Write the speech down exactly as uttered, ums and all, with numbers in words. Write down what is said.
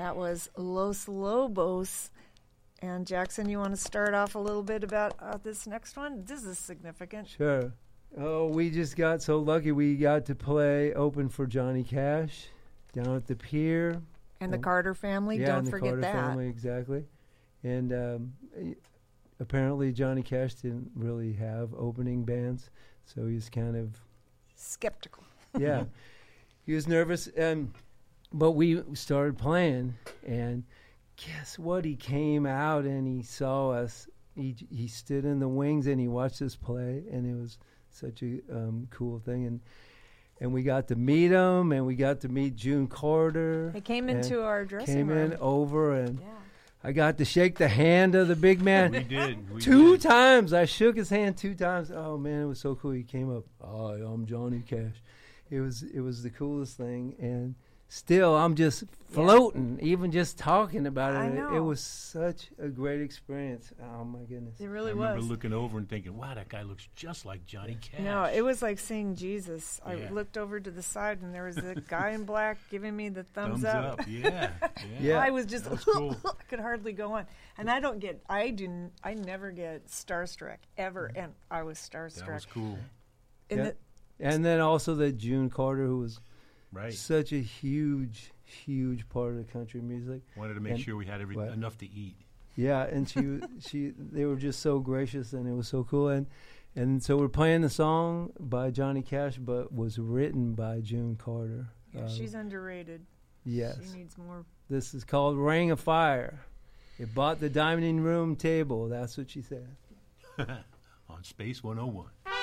That was Los Lobos. And Jackson, you want to start off a little bit about uh, this next one? This is significant. Sure. Oh, we just got so lucky. We got to play open for Johnny Cash down at the pier. And the Carter family, yeah, don't and the forget Carter that. family, exactly. And um, apparently Johnny Cash didn't really have opening bands, so he was kind of skeptical. Yeah, he was nervous, and but we started playing, and guess what? He came out and he saw us. He he stood in the wings and he watched us play, and it was such a um, cool thing. And and we got to meet him, and we got to meet June Carter. They came into our dressing came room. in over, and yeah. I got to shake the hand of the big man. We did. We two did. times. I shook his hand two times. Oh man, it was so cool. He came up. Hi, I'm Johnny Cash. It was it was the coolest thing, and still I'm just floating, yeah. even just talking about it. I know. It, it was such a great experience. Oh my goodness. It really I was. I remember looking over and thinking, wow, that guy looks just like Johnny Cash. No, it was like seeing Jesus. Yeah. I looked over to the side, and there was a guy in black giving me the thumbs, Thumbs up. Yeah, yeah. Yeah. I was just, That was cool. I could hardly go on. And I don't get, I do, n- I never get starstruck, ever. And I was starstruck. That was cool. And Yeah. the- And then also that June Carter, who was Right. such a huge, huge part of the country music. Wanted to make and sure we had every, what? enough to eat. Yeah, and she she they were just so gracious, and it was so cool. And and so we're playing the song by Johnny Cash, but was written by June Carter. yeah, Uh, she's underrated. yes. She needs more. This is called Ring of Fire. It bought the dining room table. That's what she said. On Space one oh one.